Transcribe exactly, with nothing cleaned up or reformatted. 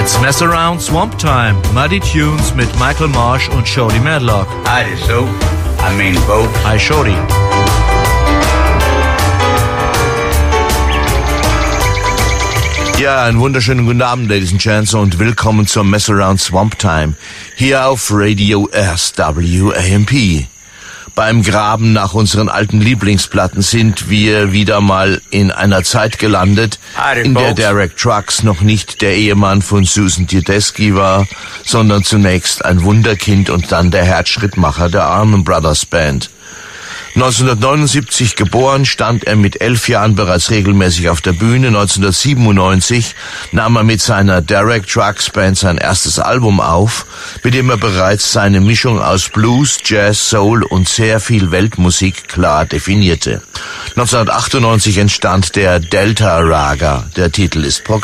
It's Mess Around Swamp Time. Muddy Tunes mit Michael Marsh und Shorty Madlock. Howdy, so. I mean, folks. Hi, Shorty. Ja, einen wunderschönen guten Abend, Ladies and Gents, und willkommen zum Mess Around Swamp Time hier auf Radio S W A M P. Beim Graben nach unseren alten Lieblingsplatten sind wir wieder mal in einer Zeit gelandet, in der Derek Trucks noch nicht der Ehemann von Susan Tedeschi war, sondern zunächst ein Wunderkind und dann der Herzschrittmacher der Allman Brothers Band. neunzehnhundertneunundsiebzig geboren, stand er mit elf Jahren bereits regelmäßig auf der Bühne. neunzehnhundertsiebenundneunzig nahm er mit seiner Derek Trucks Band sein erstes Album auf, mit dem er bereits seine Mischung aus Blues, Jazz, Soul und sehr viel Weltmusik klar definierte. neunzehnhundertachtundneunzig entstand der Delta Raga. Der Titel ist